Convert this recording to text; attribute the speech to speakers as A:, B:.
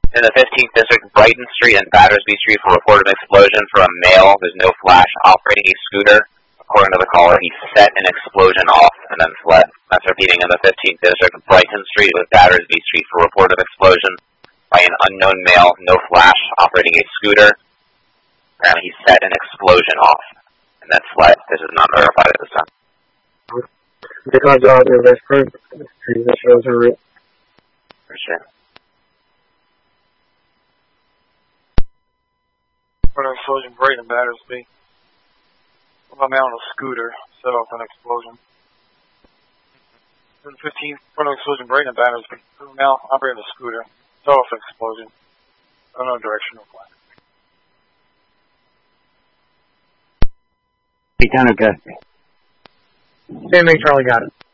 A: In the 15th District, Brighton Street and Battersby Street for report of an explosion for a male. There's no flash operating a scooter. According to the caller, he set an explosion off and then fled. That's repeating in the 15th District, Brighton Street with Battersby Street for report of explosion by an unknown male, no flash, operating a scooter. Apparently he set an explosion off and then fled. This is not verified at this time.
B: Because your best friend, that shows her route.
A: For sure.
C: Explosion, Brighton, Battersby. A man on a scooter set off an explosion. 15th, front of explosion, Brighton, Battersby. A male operating a scooter set off an explosion. Unknown direction, no flash.
B: Lieutenant, okay. Stand, make Charlie got it.